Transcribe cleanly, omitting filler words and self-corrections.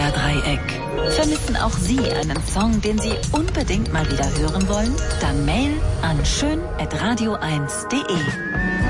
Schlagerdreieck. Vermissen auch Sie einen Song, den Sie unbedingt mal wieder hören wollen? Dann Mail an schön@radio1.de.